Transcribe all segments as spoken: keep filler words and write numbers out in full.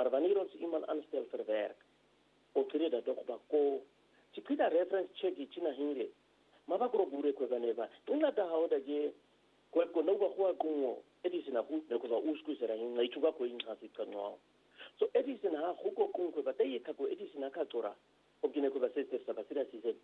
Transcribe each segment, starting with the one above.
Maar wanneer ons iemand aanstel vir werk, of kry dat toch ba ko, si kita reference check ichina hinge, maar ba kro bure ko baneba. Ina da hauda je ko ko no ba kwa ko edisina hu ne ko ba usku sera hinga ituga ko inga sikanwa. So edisina ha huko ko ko ba tayi ka ko edisina ka tora. Ogine ko ba sister sa basira sise.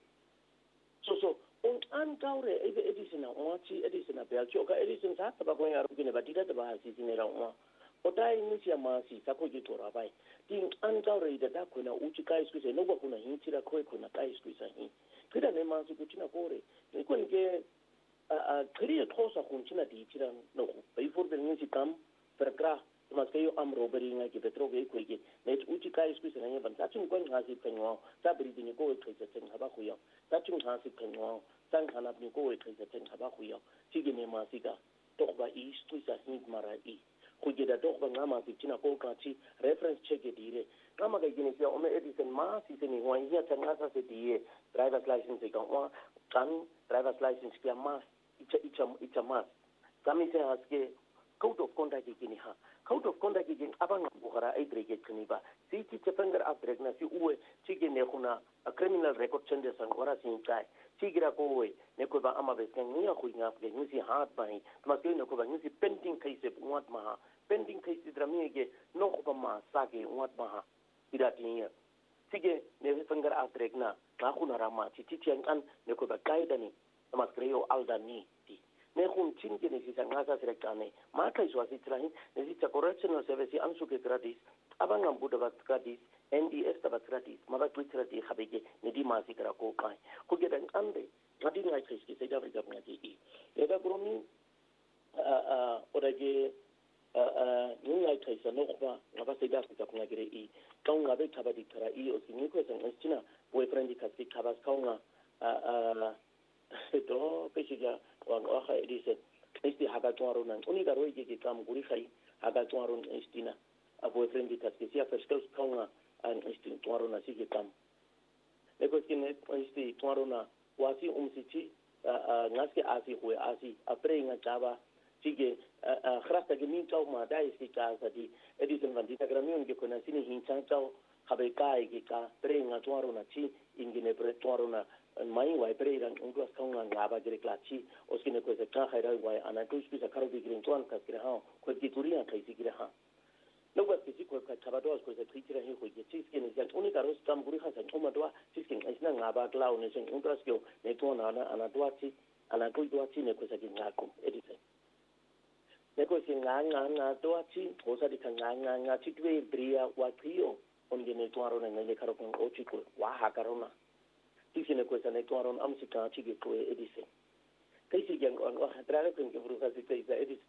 So so on an gaure ebe edisina onchi edisina belcho ka edisina sa ba ko ngaro gine ba dida ba sisine ra on. Ota inisia masi sako jitora bai tin an gaure da da kuna uchi kai sku se no ba kuna hinchira ko kuna kai sku sa hin kida ne masi ku china kore ni kun ke a kriya thosa kun china di chira no bai for del nisi kam perkra mas ke yo am roberi nga ke petro ge ko ge ne uchi kai sku se ne ban ta chung kon ngasi penwa ta bri di ni ko ko se chen haba khu yo ta chung ngasi penwa sang kana ni ko ko se chen haba khu yo chi ge ne masi ka to ba i sku sa hin mara i kujida dok ba ngama si china ko ka chi reference check e dire ngama ga gine sia ome edison ma si ni wa ya tanga sa se die driver's license ka wa kan driver's license kia ma icha icha icha ma kami se haske code of conduct gine ha code of conduct gine abang bukhara ai grege kini ba si chi chepengar a na si uwe chi gine khuna a criminal record change san ora sin kai chigira ko we ne ko ba ama be kan ni khu nga ke ni si hat ba ni ma ke ne ko ba ni si pending case wat ma pending case drami ge no ko ba ma sa ke wat ma ida tin ya sige ne fangar atregna ka khu na rama chi chi tian an ne ko ba kai da ni ma kreo alda ni ti ne khun chin ke ne si sa nga sa sre ka ne ma kai so si trahin ne si correctional service an su ke gratis abang am buda ba gratis N D S tabat gratis ma ba twitter di khabege ne di ma si kra ko kai ko ge dan ande ngadi ngai kriski se jabe jab ngati i e da gromi a a ora ge a a ni ngai kaisa no ba ngaba se da ka ngage re i kaung ngabe khabadi kra i o sini ko sang china boyfriend di kaski khabas kaunga a a to pesija wa wa kha edise isti haga twaro nan uni ga roige ge kam guri khai haga twaro istina a boyfriend di kaski sia first kaunga an isti twaro na sige kam eko kine isti twaro na wasi umsichi ngaske asi huwe asi apre nga chaba sige khrasta gemi chaw ma dai si ka sadi edison van dita gramion ge kona sini hinchang chaw khabe kai ge ka pre nga twaro na chi ingine pre twaro na mai wai pre ran ungwas kaunga ngaba gere klachi oskine ko se ka khaira wai ana tu spi sa kharo bi grin twan ka kire ha ko ki turiya kai si gire ha no was ki ko ka tabados ko se tritira he ko ge chiske ne jan uni karos kam guri kha sa choma doa chiske ngasna ngaba klau ne sen ungras ko ne to na ana ana doa chi ana ko doa chi ne ko sa ki ngako edise ne ko si nga nga nga doa chi ko sa di ka nga nga nga chi twe bria wa trio on ge ne to aro ne ne karo ko o chi ko wa ha karona chiske ne ko sa ne to aro am si ka chi ge ko edise kai si gen on wa tra ko ke bru ka si kai sa edise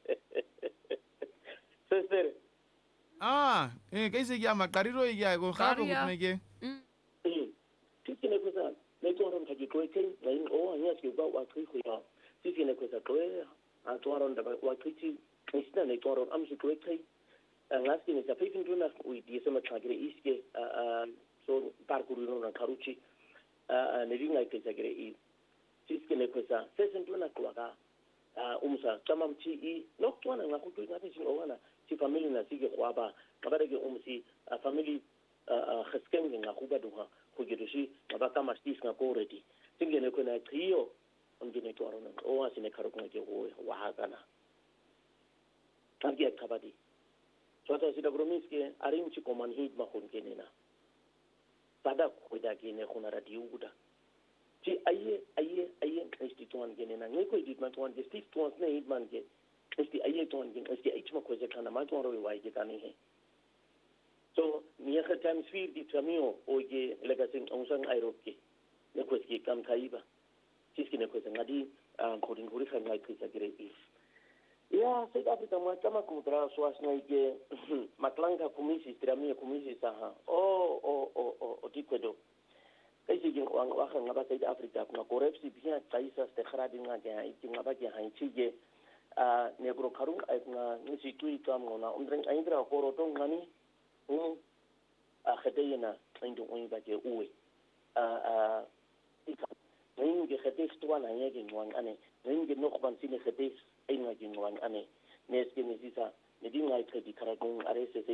sister Ah, eh, kaisi ya makariro ya go kharo kutmege. Mm. Tiki ne kusa, ne toron kaji koi kai, na in o anya ski ba wa kai ko ya. Tiki ne kusa koi, a toron da wa kai ti, isna ne toron am si koi kai. Ngaski ne sa pefin tuna ui di sama chagre iske, so parkuru no na karuchi. Ne ringa kai chagre i. Tiki ne kusa, sesen tuna kwa ka. Umsa tamam chi i, nok tuna nga kutu nga ti sin owana. Si family na sige khwaba kabare ge umsi a family khasken nga khuba duha khugirushi mabaka mastis nga ko ready singene ko na trio ongene to arona o asine kharok nga ge o wa hakana target khabadi chota sida bromiske arim chi koman hit ma khun kenena pada khoida ge ne khuna radio guda chi aye aye aye institution genena ngai ko dit ma to an gestif to ne hit man ge esti aye ton gen esti aichma ko je kana ma ton ro wai je kani he so ni kha times fi di tramio o ge lega sing onsang airoke ne ko ski kam khaiba chiski ne ko ngadi ko din guri khan ngai khisa gire is ya se da pita ma kama ko dra swas ngai ge maklanga kumisi tramio kumisi saha o o o o dikwedo kai si gen wa wa khan ngaba sai afrika na ko refsi bia kaisa ste khradi nga ge ai ti ngaba ge hai chi ge a negro karung ay nga ngisi tui kam ngona umdreng aindra ko rotong ngani um a khadeyna aindu oi ba je uwe a a ika ngayon ge khadef tuwa na yege ngwan ane ngayon ge nokban sine khadef ay nga ge ngwan ane nes ge ne sisa ne di ngai khadi karagung arese